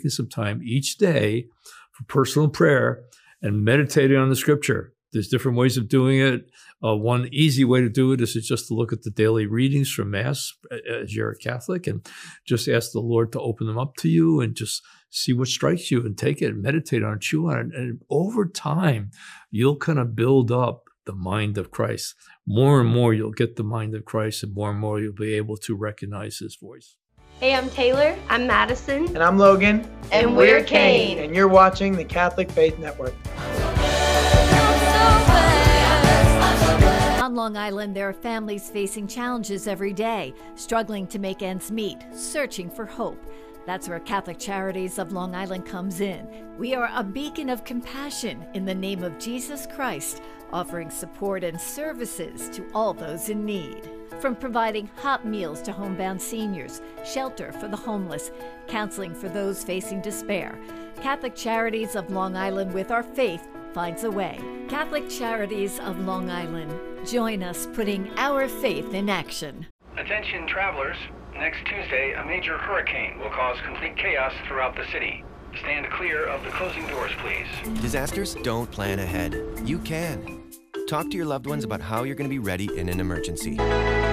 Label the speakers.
Speaker 1: taking some time each day for personal prayer and meditating on the scripture. There's different ways of doing it. One easy way to do it is just to look at the daily readings from Mass as you're a Catholic and just ask the Lord to open them up to you and just see what strikes you and take it and meditate on it, chew on it. And over time, you'll kind of build up the mind of Christ. More and more, you'll get the mind of Christ, and more you'll be able to recognize his voice.
Speaker 2: Hey, I'm Taylor. I'm Madison.
Speaker 3: And I'm Logan.
Speaker 2: And we're Kane.
Speaker 3: And you're watching the Catholic Faith Network.
Speaker 4: On Long Island, there are families facing challenges every day, struggling to make ends meet, searching for hope. That's where Catholic Charities of Long Island comes in. We are a beacon of compassion in the name of Jesus Christ, offering support and services to all those in need. From providing hot meals to homebound seniors, shelter for the homeless, counseling for those facing despair, Catholic Charities of Long Island, with our faith, finds a way. Catholic Charities of Long Island. Join us putting our faith in action.
Speaker 5: Attention travelers. Next Tuesday, a major hurricane will cause complete chaos throughout the city. Stand clear of the closing doors, please.
Speaker 6: Disasters don't plan ahead. You can. Talk to your loved ones about how you're going to be ready in an emergency.